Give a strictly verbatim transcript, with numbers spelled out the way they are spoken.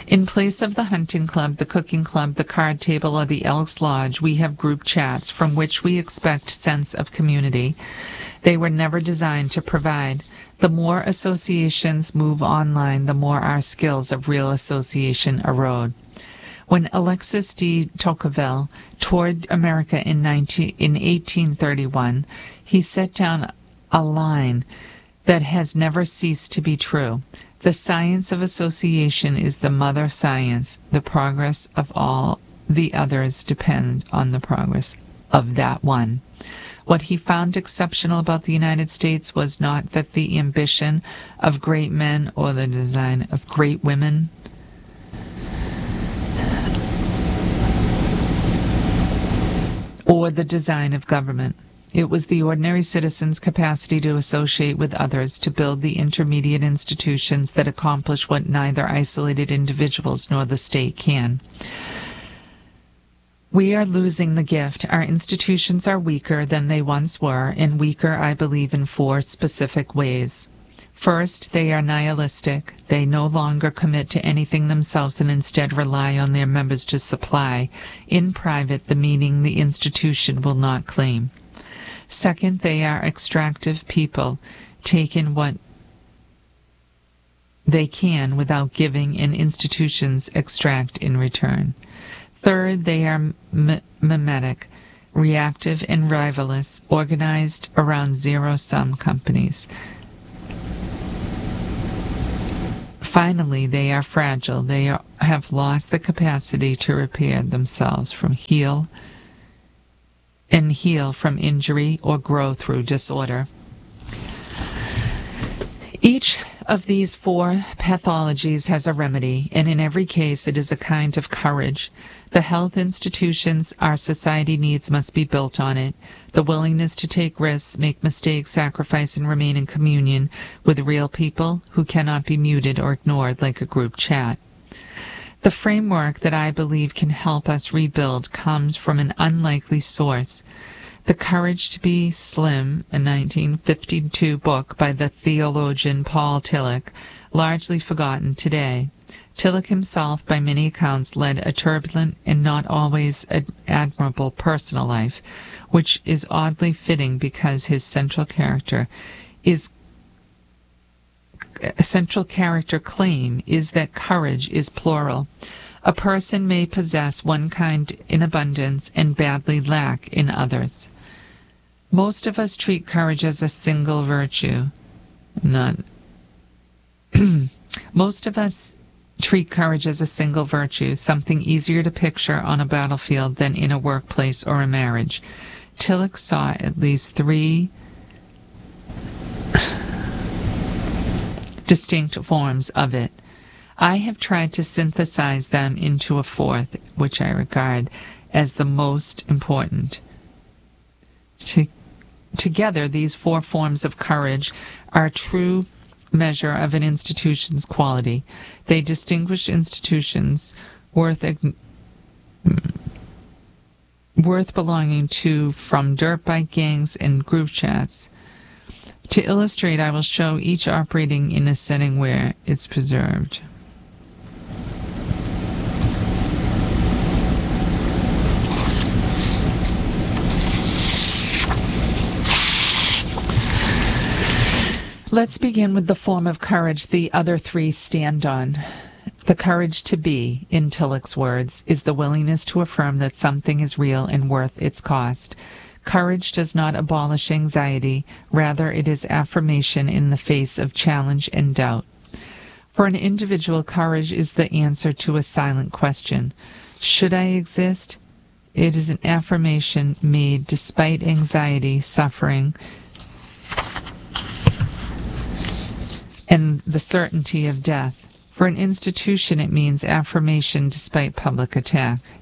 In place of the hunting club, the cooking club, the card table, or the Elks Lodge, we have group chats from which we expect sense of community. They were never designed to provide. The more associations move online, the more our skills of real association erode. When Alexis de Tocqueville toured America in, nineteen, in eighteen thirty-one, he set down a line that has never ceased to be true. The science of association is the mother science. The progress of all the others depend on the progress of that one. What he found exceptional about the United States was not that the ambition of great men or the design of great women or the design of government. It was the ordinary citizen's capacity to associate with others, to build the intermediate institutions that accomplish what neither isolated individuals nor the state can. We are losing the gift. Our institutions are weaker than they once were, and weaker, I believe, in four specific ways. First, they are nihilistic. They no longer commit to anything themselves and instead rely on their members to supply, in private, the meaning the institution will not claim. Second, they are extractive people, taking what they can without giving, and institutions extract in return. Third, they are m- mimetic, reactive and rivalous, organized around zero-sum companies. Finally, they are fragile. They are, have lost the capacity to repair themselves from heal and heal from injury or grow through disorder. Each of these four pathologies has a remedy, and in every case it is a kind of courage. The health institutions our society needs must be built on it. The willingness to take risks, make mistakes, sacrifice, and remain in communion with real people who cannot be muted or ignored like a group chat. The framework that I believe can help us rebuild comes from an unlikely source. The Courage to be Slim, a nineteen fifty-two book by the theologian Paul Tillich, largely forgotten today. Tillich himself, by many accounts, led a turbulent and not always admirable personal life, which is oddly fitting because his central character is A central character claim is that courage is plural. A person may possess one kind in abundance and badly lack in others. Most of us treat courage as a single virtue. None. Most of us treat courage as a single virtue, something easier to picture on a battlefield than in a workplace or a marriage. Tillich saw at least three distinct forms of it. I have tried to synthesize them into a fourth, which I regard as the most important. To, together, these four forms of courage are a true measure of an institution's quality. They distinguish institutions worth worth belonging to from dirt bike gangs and group chats. To illustrate, I will show each operating in a setting where it's preserved. Let's begin with the form of courage the other three stand on. The courage to be, in Tillich's words, is the willingness to affirm that something is real and worth its cost. Courage does not abolish anxiety, rather it is affirmation in the face of challenge and doubt. For an individual, courage is the answer to a silent question. Should I exist? It is an affirmation made despite anxiety, suffering, and the certainty of death. For an institution, it means affirmation despite public attack.